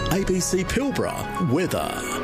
ABC Pilbara weather.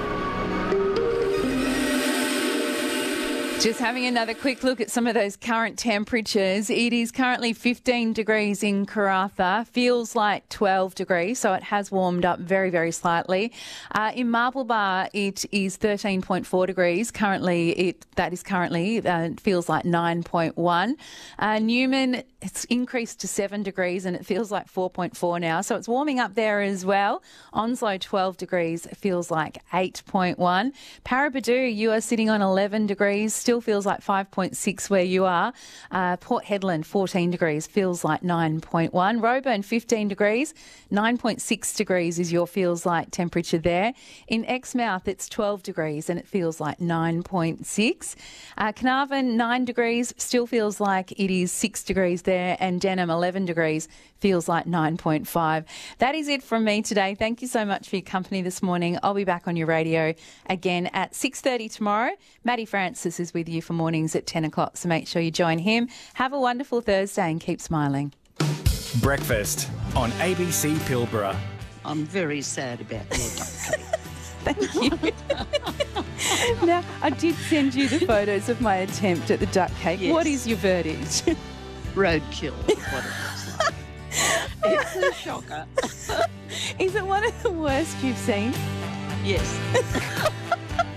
Just having another quick look at some of those current temperatures. It is currently 15 degrees in Karratha, feels like 12 degrees, so it has warmed up very, very slightly. In Marble Bar, it is 13.4 degrees. That feels like 9.1. Newman, it's increased to 7 degrees and it feels like 4.4 now, so it's warming up there as well. Onslow, 12 degrees, feels like 8.1. Paraburdoo, you are sitting on 11 degrees, still feels like 5.6 where you are. Port Hedland, 14 degrees, feels like 9.1. Roebourne, 15 degrees, 9.6 degrees is your feels like temperature there. In Exmouth, it's 12 degrees and it feels like 9.6. Carnarvon, 9 degrees, still feels like it is 6 degrees there, and Denham, 11 degrees, feels like 9.5. That is it from me today. Thank you so much for your company this morning. I'll be back on your radio again at 6:30 tomorrow. Maddie Francis is with you for mornings at 10 o'clock, so make sure you join him. Have a wonderful Thursday and keep smiling. Breakfast on ABC Pilbara. I'm very sad about your duck cake. Thank you. Now, I did send you the photos of my attempt at the duck cake. Yes. What is your verdict? Roadkill is what it looks like. It's a shocker. Is it one of the worst you've seen? Yes.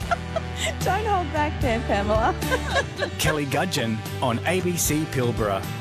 Don't hold back there, Pamela. Kelly Gudgeon on ABC Pilbara.